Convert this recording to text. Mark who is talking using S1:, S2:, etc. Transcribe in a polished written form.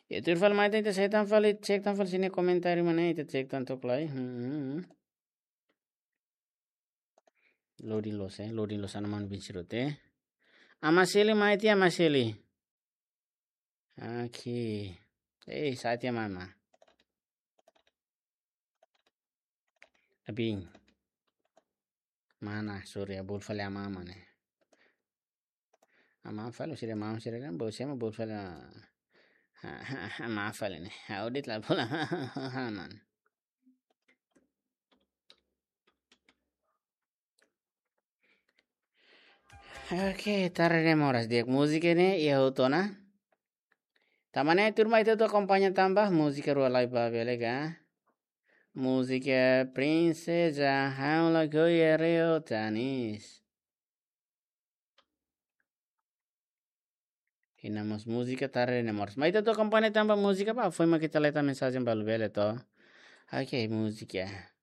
S1: Itu fal mai itu saya tampal cek tampal sini komentari mana itu cek tantuk lai. Loading loss anaman bincirote. Amaseli mai itu amaseli. Oke. Saat ya mama. Abing. Mana surya bulfal ya mama ne. Ama fal usire mama usire kan bosnya mah bulfal. Maaf ini. Audit lah pula. Man. Oke, tararemos horas dia musik ini ya utona. Tamane turma itu tuh kompanya tambah musik ruang live belega. Musik princesa haula goyereo tanis. Inamos música tararemos. Mas itu tuh kompanya tambah musik apa? Foi uma que taleta mensagem balbele to. Oke, musik ya.